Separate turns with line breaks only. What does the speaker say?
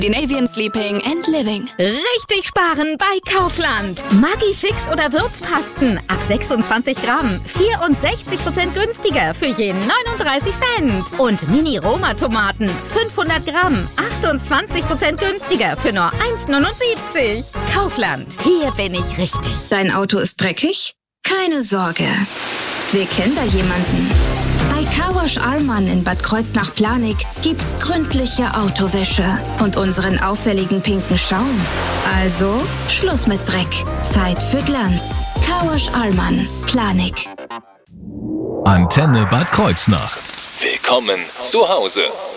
Scandinavian Sleeping and Living.
Richtig sparen bei Kaufland. Maggi-Fix oder Würzpasten ab 26 Gramm. 64% günstiger für je 39 Cent. Und Mini-Roma-Tomaten 500 Gramm. 28% günstiger für nur 1,79. Kaufland. Hier bin ich richtig.
Dein Auto ist dreckig? Keine Sorge. Wir kennen da jemanden. Bei Carwash Ahlmann in Bad Kreuznach-Planig gibt's gründliche Autowäsche und unseren auffälligen pinken Schaum. Also Schluss mit Dreck. Zeit für Glanz. Carwash Ahlmann, Planig.
Antenne Bad Kreuznach. Willkommen zu Hause.